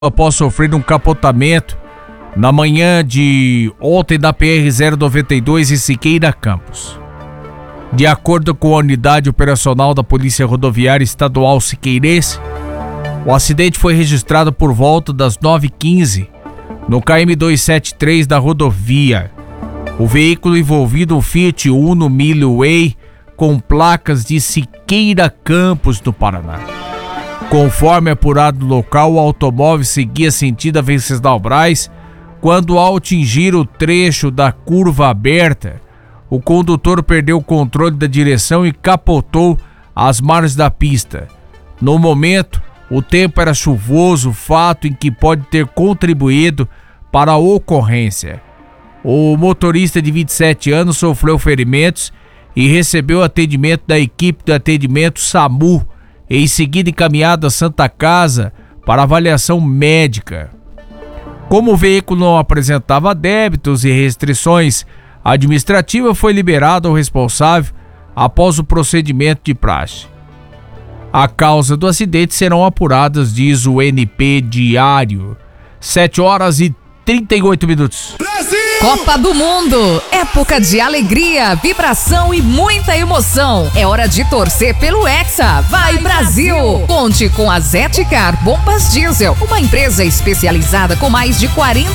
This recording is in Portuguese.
após sofrer um capotamento na manhã de ontem na PR-092 em Siqueira Campos. De acordo com a unidade operacional da Polícia Rodoviária Estadual Siqueirense, o acidente foi registrado por volta das 9h15 no KM-273 da rodovia. O veículo envolvido, um Fiat Uno Mileway, com placas de Siqueira Campos, no Paraná. Conforme apurado no local, o automóvel seguia sentido a Venceslau Braz quando, ao atingir o trecho da curva aberta, o condutor perdeu o controle da direção e capotou às margens da pista. No momento, o tempo era chuvoso, fato em que pode ter contribuído para a ocorrência. O motorista de 27 anos sofreu ferimentos e recebeu atendimento da equipe de atendimento SAMU, em seguida encaminhado à Santa Casa para avaliação médica. Como o veículo não apresentava débitos e restrições administrativas, foi liberado ao responsável após o procedimento de praxe. A causa do acidente serão apuradas, diz o NP Diário. 7h38. Copa do Mundo, época de alegria, vibração e muita emoção. É hora de torcer pelo Hexa. Vai Brasil! Conte com a Zetcar Bombas Diesel, uma empresa especializada com mais de 40